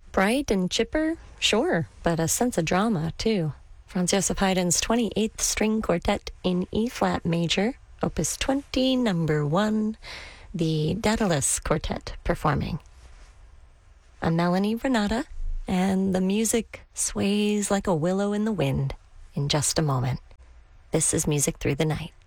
Bright and chipper? Sure, but a sense of drama, too. Franz Joseph Haydn's 28th String Quartet in E-flat major, Opus 20, number 1, the Daedalus Quartet performing. I'm Melanie Renata, and the music sways like a willow in the wind in just a moment. This is Music Through the Night.